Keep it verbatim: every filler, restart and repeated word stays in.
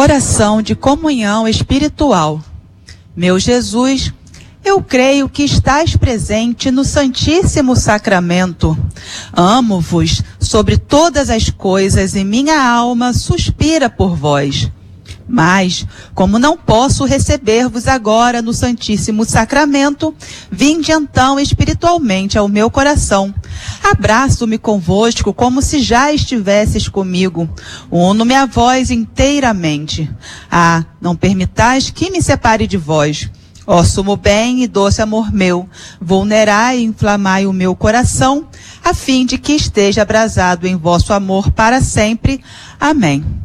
Oração de comunhão espiritual. Meu Jesus, eu creio que estás presente no Santíssimo Sacramento. Amo-vos sobre todas as coisas e minha alma suspira por vós. Mas, como não posso receber-vos agora no Santíssimo Sacramento, vinde então espiritualmente ao meu coração. Abraço-me convosco como se já estivesses comigo. Uno-me a vós inteiramente. Ah, não permitais que me separe de vós. Ó sumo bem e doce amor meu, vulnerai e inflamai o meu coração, a fim de que esteja abrasado em vosso amor para sempre. Amém.